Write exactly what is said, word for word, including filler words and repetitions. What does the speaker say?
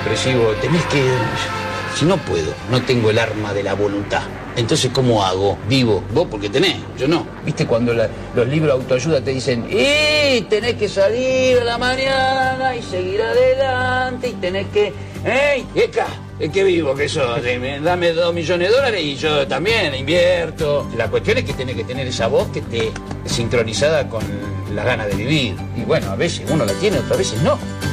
depresivo, tenés que... Si no puedo, no tengo el arma de la voluntad. Entonces, ¿cómo hago? Vivo. Vos porque tenés, yo no. ¿Viste cuando la, los libros de autoayuda te dicen ¡y tenés que salir a la mañana y seguir adelante y tenés que... ¡Ey, Eca! Es que vivo que sos, dame dos millones de dólares y yo también invierto. La cuestión es que tenés que tener esa voz que esté sincronizada con las ganas de vivir. Y bueno, a veces uno la tiene, otras veces no.